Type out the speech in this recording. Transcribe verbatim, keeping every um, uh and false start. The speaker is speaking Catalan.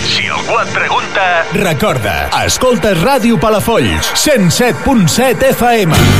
Si algú et pregunta... Recorda, escoltes Ràdio Palafolls, cent set punt set F M.